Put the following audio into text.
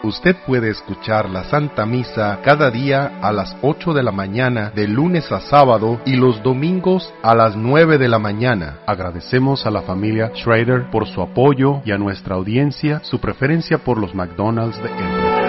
Usted puede escuchar la Santa Misa cada día a las 8 de la mañana, de lunes a sábado, y los domingos a las 9 de la mañana. Agradecemos a la familia Schrader por su apoyo y a nuestra audiencia su preferencia por los McDonald's de Embry.